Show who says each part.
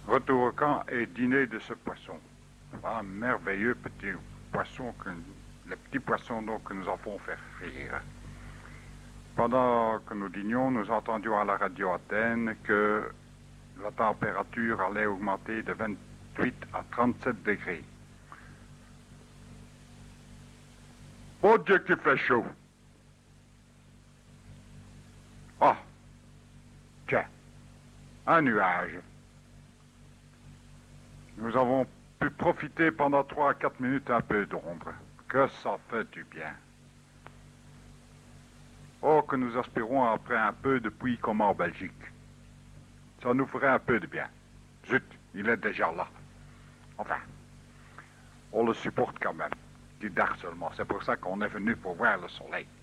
Speaker 1: Retour au camp et dîner de ce poisson. Un merveilleux petit poisson, les petits poissons donc, que nous avons fait frire. Pendant que nous dînions, nous entendions à la radio Athènes que la température allait augmenter de 28 à 37 degrés. Oh Dieu qu'il fait chaud! Ah! Tiens, un nuage. Nous avons pu profiter pendant 3 à 4 minutes un peu d'ombre. Que ça fait du bien. Oh, que nous aspirons après un peu de pluie comme en Belgique. Ça nous ferait un peu de bien. Zut, il est déjà là. Enfin, on le supporte quand même. Du dard seulement. C'est pour ça qu'on est venu pour voir le soleil.